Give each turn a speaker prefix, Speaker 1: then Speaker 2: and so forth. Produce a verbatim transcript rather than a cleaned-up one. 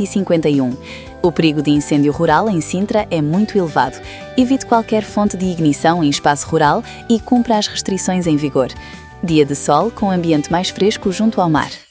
Speaker 1: cento e cinquenta e um. O perigo de incêndio rural em Sintra é muito elevado. Evite qualquer fonte de ignição em espaço rural e cumpra as restrições em vigor. Dia de sol com ambiente mais fresco junto ao mar.